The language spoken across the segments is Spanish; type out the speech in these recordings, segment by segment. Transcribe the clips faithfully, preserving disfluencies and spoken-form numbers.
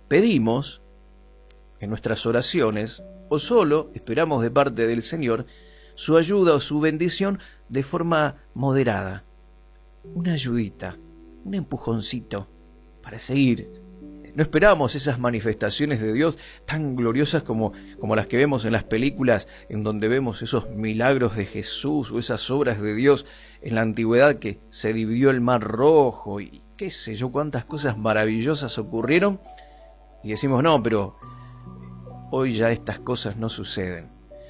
pedimos en nuestras oraciones o solo esperamos de parte del Señor su ayuda o su bendición de forma moderada. Una ayudita, un empujoncito para seguir. No esperamos esas manifestaciones de Dios tan gloriosas como, como las que vemos en las películas, en donde vemos esos milagros de Jesús o esas obras de Dios en la antigüedad, que se dividió el mar rojo y qué sé yo, cuántas cosas maravillosas ocurrieron. Y decimos, no, pero hoy ya estas cosas no suceden.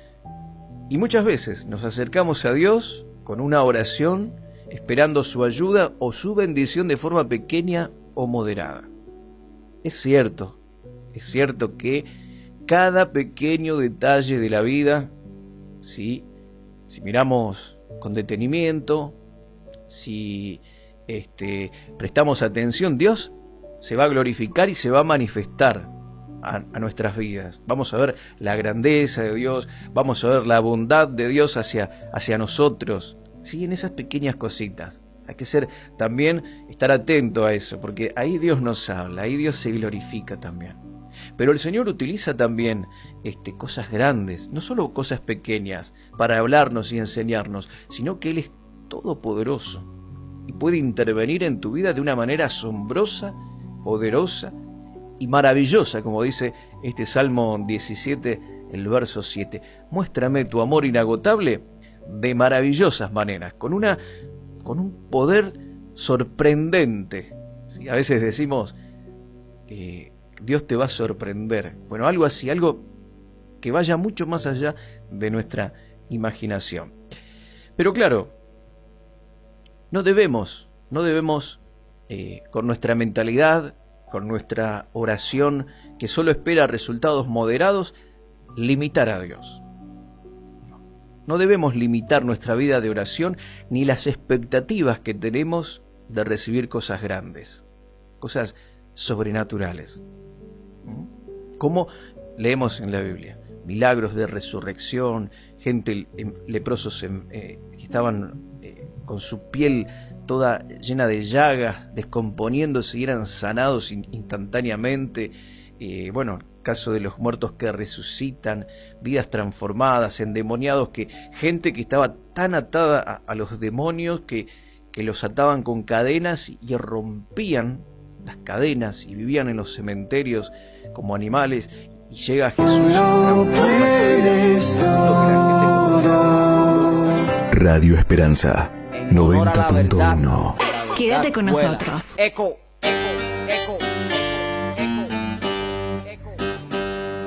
Y muchas veces nos acercamos a Dios con una oración, esperando su ayuda o su bendición de forma pequeña o moderada. Es cierto, es cierto que cada pequeño detalle de la vida, ¿sí? Si miramos con detenimiento, si este, prestamos atención, Dios se va a glorificar y se va a manifestar a, a nuestras vidas. Vamos a ver la grandeza de Dios, vamos a ver la bondad de Dios hacia, hacia nosotros, ¿sí? En esas pequeñas cositas. Hay que ser también, estar atento a eso, porque ahí Dios nos habla, ahí Dios se glorifica también. Pero el Señor utiliza también este, cosas grandes, no solo cosas pequeñas, para hablarnos y enseñarnos, sino que Él es todopoderoso y puede intervenir en tu vida de una manera asombrosa, poderosa y maravillosa, como dice este Salmo diecisiete, el verso siete. Muéstrame tu amor inagotable de maravillosas maneras, con una... con un poder sorprendente. ¿Sí? A veces decimos, eh, Dios te va a sorprender. Bueno, algo así, algo que vaya mucho más allá de nuestra imaginación. Pero claro, no debemos, no debemos eh, con nuestra mentalidad, con nuestra oración, que solo espera resultados moderados, limitar a Dios. No debemos limitar nuestra vida de oración ni las expectativas que tenemos de recibir cosas grandes, cosas sobrenaturales. Como leemos en la Biblia, milagros de resurrección, gente leprosos eh, que estaban eh, con su piel toda llena de llagas, descomponiéndose y eran sanados instantáneamente. Eh, bueno, caso de los muertos que resucitan, vidas transformadas, endemoniados, que gente que estaba tan atada a, a los demonios que, que los ataban con cadenas y rompían las cadenas y vivían en los cementerios como animales, y llega Jesús. Radio Esperanza noventa punto uno. Quédate con nosotros. Eco, eco, eco.